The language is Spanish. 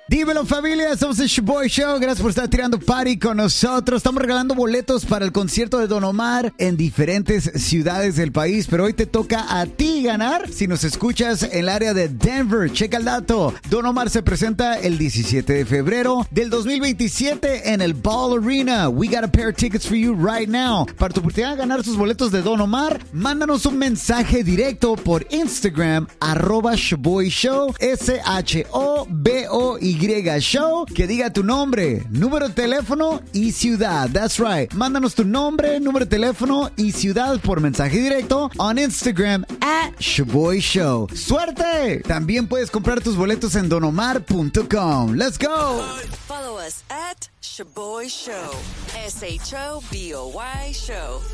Dímelo, familia, somos el Shoboy Show. Gracias por estar tirando party con nosotros. Estamos regalando boletos para el concierto de Don Omar en diferentes ciudades del país, pero hoy te toca a ti ganar si nos escuchas en el área de Denver. Checa el dato. Don Omar se presenta el 17 de febrero del 2027 en el Ball Arena. We got a pair of tickets for you right now. Para tu oportunidad de ganar tus boletos de Don Omar, mándanos un mensaje directo por Instagram, @Shoboy Show, SHOBOY Show, que diga tu nombre, número de teléfono y ciudad. That's right. Mándanos tu nombre, número de teléfono y ciudad por mensaje directo on Instagram @Shoboy Show. ¡Suerte! También puedes comprar tus boletos en donomar.com. Let's go. Follow us at Shoboy Show. SHOBOY Show.